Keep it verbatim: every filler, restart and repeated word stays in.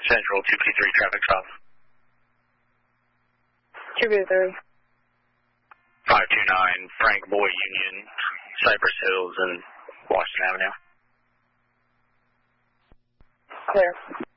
Central two P three traffic stop. two P three. five two nine Frank Boy Union, Cypress Hills and Washington Avenue. Clear.